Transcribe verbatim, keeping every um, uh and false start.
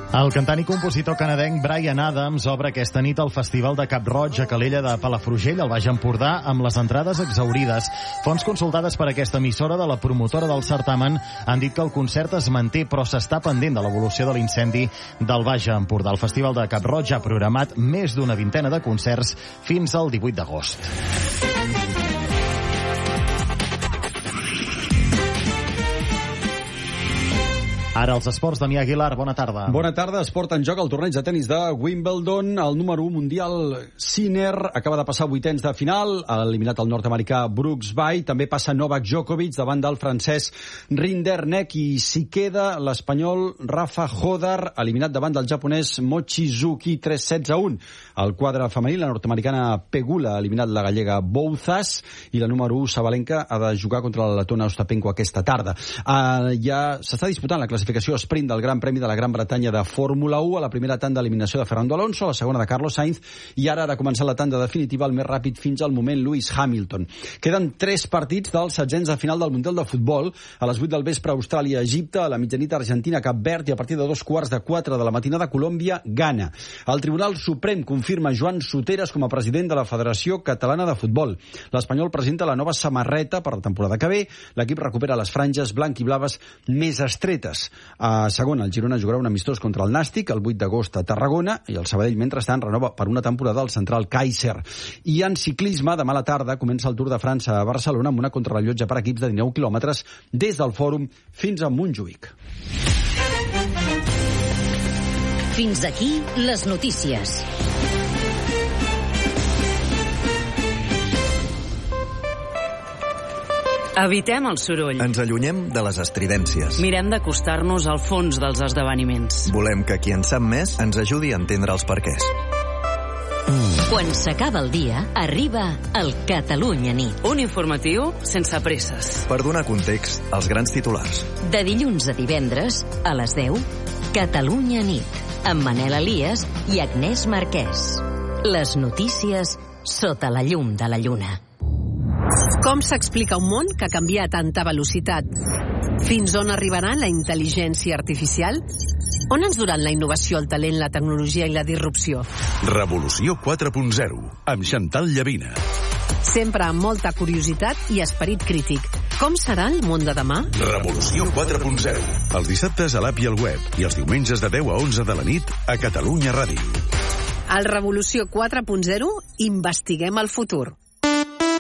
El cantant i compositor canadenc Bryan Adams obre aquesta nit al Festival de Cap-roig a Calella de Palafrugell, al Baix Empordà, amb les entrades exhaurides. Fonts consultades per aquesta emissora de la promotora del certamen han dit que el concert es manté, però s'està pendent de l'evolució de l'incendi del Baix Empordà. El Festival de Cap-roig ha programat més d'una vintena de concerts fins al divuit d'agost. Ara els esports, Damià Aguilar, bona tarda. Bona tarda, esport en joc, el torneig de tenis de Wimbledon. El número u mundial, Sinner, acaba de passar vuitens de final, ha eliminat el nord-americà Brooks Bay, també passa Novak Djokovic davant del francès Rinderknecht, i s'hi queda l'espanyol Rafa Hodar, eliminat davant del japonès Mochizuki, tres sets a un. El quadre femení, la nord-americana Pegula, ha eliminat la gallega Bouzas, i la número u, Sabalenka, ha de jugar contra la letona Ostapenko aquesta tarda. Uh, ja s'està disputant la classificació sprint del Gran Premi de la Gran Bretanya de Fórmula u, a la primera tanda eliminació de Fernando Alonso, a la segona de Carlos Sainz, i ara ha de començar la tanda definitiva, el més ràpid fins al moment, Lewis Hamilton. Queden tres partits dels setzents de final del Mundial de Futbol. A les vuit del vespre, Austràlia-Egipte, a la mitjanit Argentina-Cap Verd, i a partir de dos quarts de quatre de la matinada, Colòmbia-Ghana. El Tribunal Suprem confirma Joan Soteras com a president de la Federació Catalana de Futbol. L'Espanyol presenta la nova samarreta per la temporada que ve. L'equip recupera les franges blanc i blaves més estretes. A segon, el Girona jugarà un amistós contra el Nàstic el vuit d'agost a Tarragona, i el Sabadell, mentrestant, renova per una temporada al central Kaiser. I en ciclisme, demà a la tarda comença el Tour de França a Barcelona amb una contrarellotge per equips de dinou quilòmetres des del Fòrum fins a Montjuïc. Fins aquí les notícies. Evitem el soroll. Ens allunyem de les estridències. Mirem d'acostar-nos al fons dels esdeveniments. Volem que qui en sap més ens ajudi a entendre els perquès. Quan s'acaba el dia, arriba el Catalunya Nit. Un informatiu sense presses. Per donar context als grans titulars. De dilluns a divendres, a les deu, Catalunya Nit, amb Manel Elias i Agnès Marquès. Les notícies sota la llum de la lluna. Com s'explica un món que canvia a tanta velocitat? Fins on arribarà la intel·ligència artificial? On ens duran la innovació, el talent, la tecnologia i la disrupció? Revolució quatre punt zero, amb Chantal Llavina. Sempre amb molta curiositat i esperit crític. Com serà el món de demà? Revolució quatre punt zero. Els dissabtes a l'app i al web i els diumenges de deu a onze de la nit a Catalunya Ràdio. Al Revolució quatre punt zero investiguem el futur.